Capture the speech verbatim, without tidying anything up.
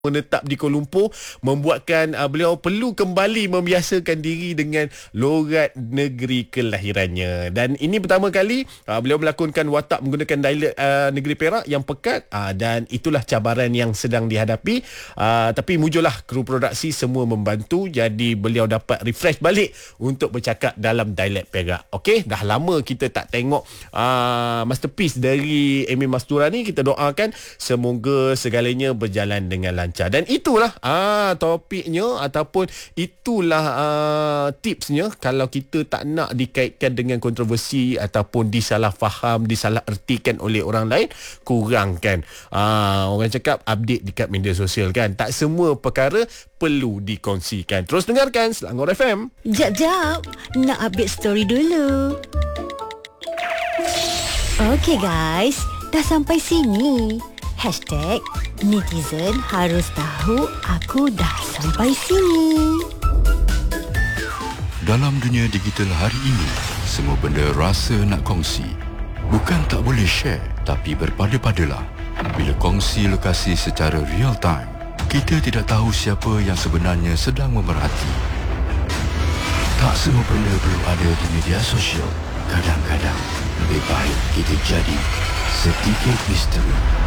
menetap di Kuala Lumpur, membuatkan uh, beliau perlu kembali membiasakan diri dengan logat negeri kelahirannya. Dan ini pertama kali uh, beliau melakonkan watak menggunakan dialek uh, negeri Perak yang pekat, uh, dan itulah cabaran yang sedang dihadapi. Uh, tapi mujurlah kru produksi semua membantu, jadi beliau dapat refresh balik untuk bercakap dalam dialek Perak. Okey, dah lama kita tak tengok uh, masterpiece dari Amy Mastura ni. Kita doakan semoga segalanya berjalan dengan lancar. Dan itulah ah, topiknya ataupun itulah ah, tipsnya kalau kita tak nak dikaitkan dengan kontroversi ataupun disalah faham, disalah ertikan oleh orang lain, kurangkan. Ah, orang cakap update dekat media sosial kan. Tak semua perkara perlu dikongsikan. Terus dengarkan Selangor F M. Jap, jap. Nak update story dulu. Okay guys, dah sampai sini. Hashtag netizen harus tahu aku dah sampai sini. Dalam dunia digital hari ini, semua benda rasa nak kongsi. Bukan tak boleh share, tapi berpada-padalah. Bila kongsi lokasi secara real time, kita tidak tahu siapa yang sebenarnya sedang memerhati. Tak semua benda perlu ada di media sosial. Kadang-kadang lebih baik kita jadi sedikit misteri.